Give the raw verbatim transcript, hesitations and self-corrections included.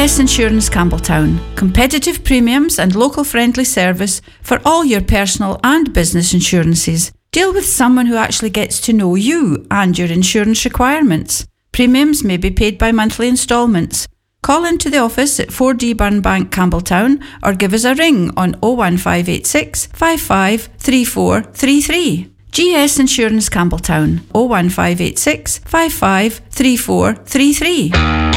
S Insurance Campbelltown. Competitive premiums and local friendly service for all your personal and business insurances. Deal with someone who actually gets to know you and your insurance requirements. Premiums may be paid by monthly instalments. Call into the office at four D Burnbank, Campbelltown, or give us a ring on oh one five eight six, five five three four three three. G S Insurance Campbelltown, oh one five eight six, five five three four three three.